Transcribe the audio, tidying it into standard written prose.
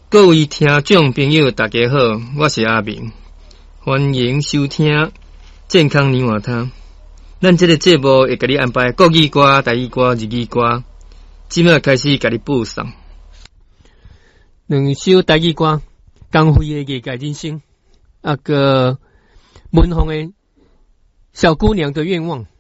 各位听众朋友，大家好，我是阿明，欢迎收听健康年华汤。咱这个节目会给你安排国语歌、台语歌、日语歌，即马开始给你播送。两首台语歌，光辉的艺界人生，个文红的小姑娘的愿望。